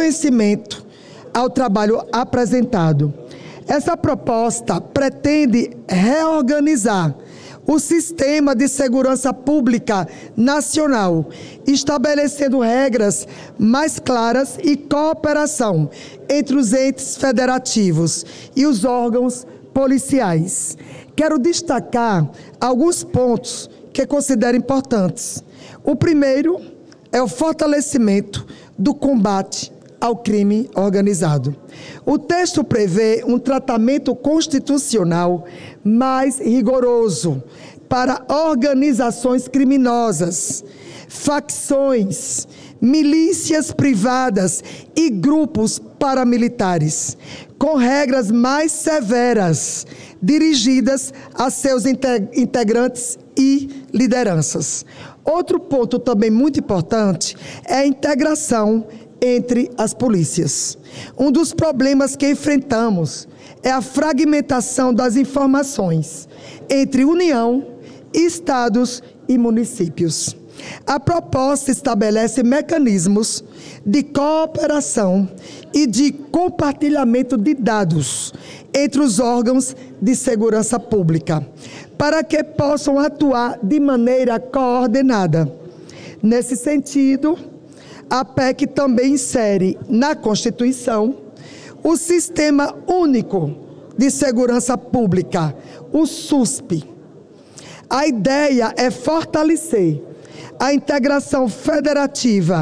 reconhecimento ao trabalho apresentado. Essa proposta pretende reorganizar o sistema de segurança pública nacional, estabelecendo regras mais claras e cooperação entre os entes federativos e os órgãos policiais. Quero destacar alguns pontos que considero importantes. O primeiro é o fortalecimento do combate ao crime organizado. O texto prevê um tratamento constitucional mais rigoroso para organizações criminosas, facções, milícias privadas e grupos paramilitares, com regras mais severas dirigidas a seus integrantes e lideranças. Outro ponto também muito importante é a integração entre as polícias. Um dos problemas que enfrentamos é a fragmentação das informações entre União, estados e municípios. A proposta estabelece mecanismos de cooperação e de compartilhamento de dados entre os órgãos de segurança pública, para que possam atuar de maneira coordenada. Nesse sentido, a PEC também insere na Constituição o Sistema Único de Segurança Pública, o SUSP. A ideia é fortalecer a integração federativa,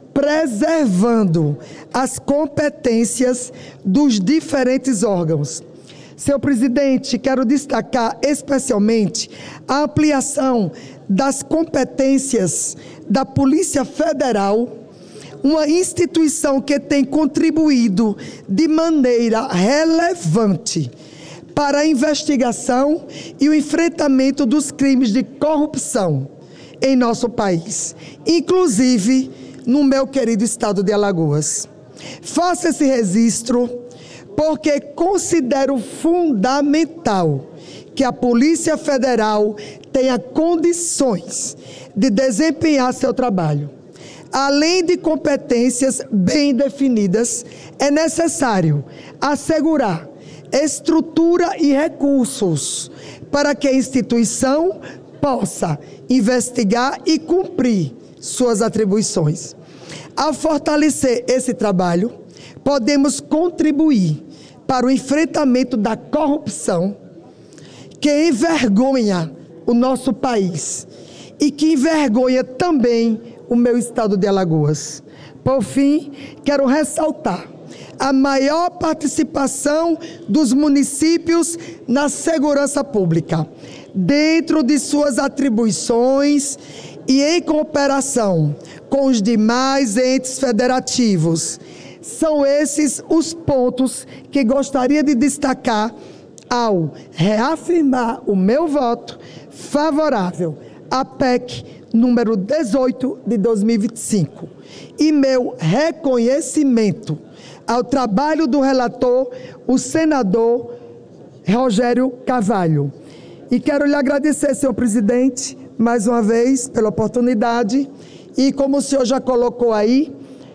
preservando as competências dos diferentes órgãos. Senhor presidente, quero destacar especialmente a ampliação das competências da Polícia Federal, uma instituição que tem contribuído de maneira relevante para a investigação e o enfrentamento dos crimes de corrupção em nosso país, inclusive no meu querido estado de Alagoas. Faço esse registro porque considero fundamental que a Polícia Federal tenha condições de desempenhar seu trabalho. Além de competências bem definidas, é necessário assegurar estrutura e recursos para que a instituição possa investigar e cumprir suas atribuições. Ao fortalecer esse trabalho, podemos contribuir para o enfrentamento da corrupção que envergonha o nosso país e que envergonha também o meu estado de Alagoas. Por fim, quero ressaltar a maior participação dos municípios na segurança pública, dentro de suas atribuições e em cooperação com os demais entes federativos. São esses os pontos que gostaria de destacar ao reafirmar o meu voto favorável à PEC número 18 de 2025 e meu reconhecimento ao trabalho do relator, o senador Rogério Carvalho. E quero lhe agradecer, senhor presidente, mais uma vez, pela oportunidade. E como o senhor já colocou aí,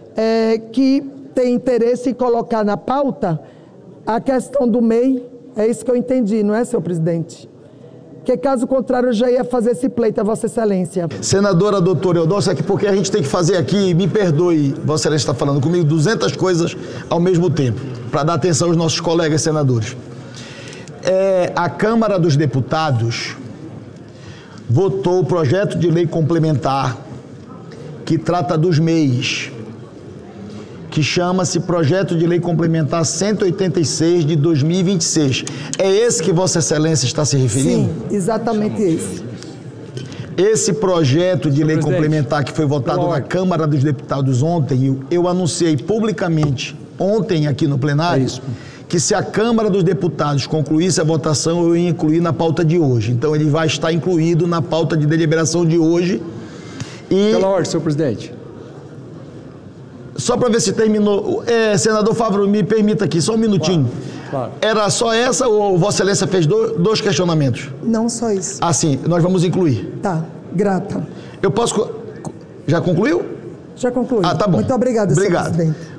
que tem interesse em colocar na pauta a questão do MEI, é isso que eu entendi, não é, senhor presidente? Porque caso contrário eu já ia fazer esse pleito a Vossa Excelência. Senadora doutora Eudócia, aqui porque a gente tem que fazer aqui, me perdoe, Vossa Excelência está falando comigo, 200 coisas ao mesmo tempo, para dar atenção aos nossos colegas senadores. A Câmara dos Deputados votou o projeto de lei complementar que trata dos MEIs, que chama-se Projeto de Lei Complementar 186 de 2026. É esse que Vossa Excelência está se referindo? Sim, exatamente esse. Esse projeto de lei complementar que foi votado na Câmara dos Deputados ontem, eu anunciei publicamente ontem aqui no plenário, que se a Câmara dos Deputados concluísse a votação, eu ia incluir na pauta de hoje. Então ele vai estar incluído na pauta de deliberação de hoje. Pela ordem, senhor presidente. Só para ver se terminou. Senador Favaro, me permita aqui, só um minutinho. Claro. Era só essa ou Vossa Excelência fez dois questionamentos? Não só isso. Ah, sim, nós vamos incluir. Tá, grata. Eu posso... Já concluiu? Já concluí. Ah, tá bom. Muito obrigada, senhor presidente.